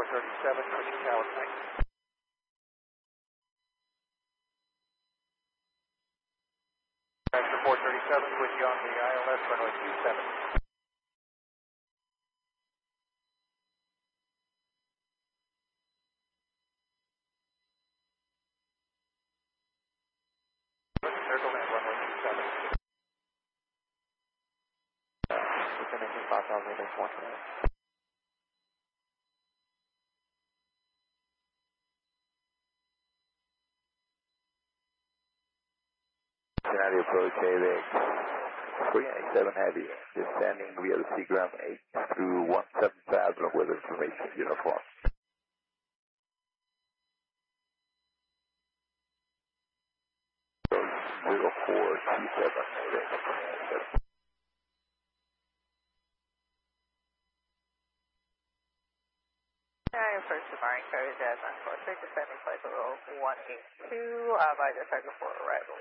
437, switching tower right. Vector 437, switching on the ILS runway 27. Circle land runway 27. Destination 5,000 meters, 1 minute. Cincinnati approach AVX 397 Heavy, descending via the Seagram 8 through 175 with information uniform. Approach 0427. First to Marine Code Jazz on 46, descending flight level 182, by the target for arrival.